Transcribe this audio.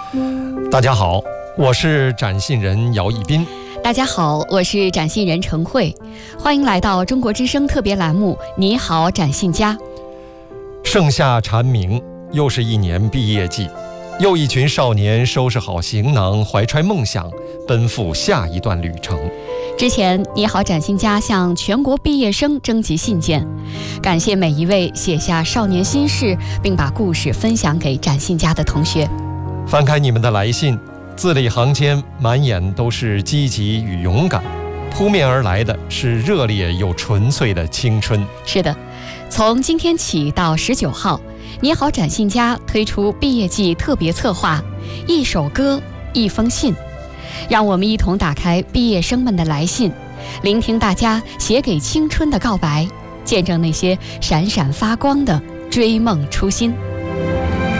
大家好，我是展信人姚一斌。 大家好，我是展信人陈慧，欢迎来到中国之声特别栏目《你好，展信家》。 盛夏蝉鸣，又是一年毕业季，又一群少年收拾好行囊，怀揣梦想，奔赴下一段旅程。 之前，你好，展信家向全国毕业生征集信件，感谢每一位写下少年心事，并把故事分享给展信家的同学。 翻开你们的来信，字里行间满眼都是积极与勇敢，扑面而来的是热烈又纯粹的青春。 是的，从今天起到19号，你好，展信家推出毕业季特别策划《一首歌，一封信》，让我们一同打开毕业生们的来信，聆听大家写给青春的告白，见证那些闪闪发光的追梦初心。